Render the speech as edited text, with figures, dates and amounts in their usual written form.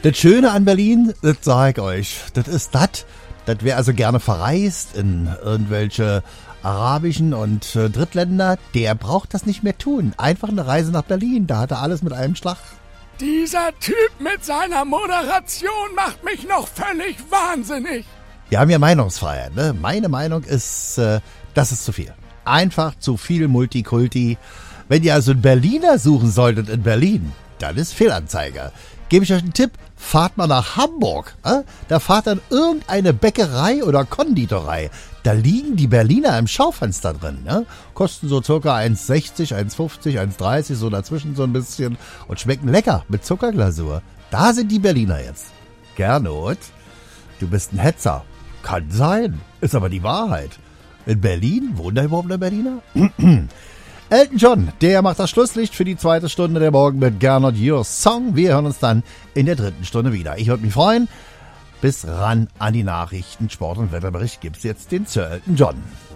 Das Schöne an Berlin, das sag ich euch, das ist das wer also gerne verreist in irgendwelche arabischen und Drittländer, der braucht das nicht mehr tun. Einfach eine Reise nach Berlin, da hat er alles mit einem Schlag. Dieser Typ mit seiner Moderation macht mich noch völlig wahnsinnig. Wir haben ja Meinungsfreiheit, ne? Meine Meinung ist, das ist zu viel. Einfach zu viel Multikulti. Wenn ihr also einen Berliner suchen solltet in Berlin, dann ist Fehlanzeiger. Gebe ich euch einen Tipp, fahrt mal nach Hamburg. Da fahrt dann irgendeine Bäckerei oder Konditorei. Da liegen die Berliner im Schaufenster drin. Ne? Kosten so circa 1,60, 1,50, 1,30, so dazwischen so ein bisschen. Und schmecken lecker mit Zuckerglasur. Da sind die Berliner jetzt. Gernot, du bist ein Hetzer. Kann sein, ist aber die Wahrheit. In Berlin? Wohnt da überhaupt ein Berliner? Elton John, der macht das Schlusslicht für die zweite Stunde der Morgen mit Gernot Your Song. Wir hören uns dann in der dritten Stunde wieder. Ich würde mich freuen. Bis ran an die Nachrichten, Sport und Wetterbericht gibt's jetzt den Sir Elton John.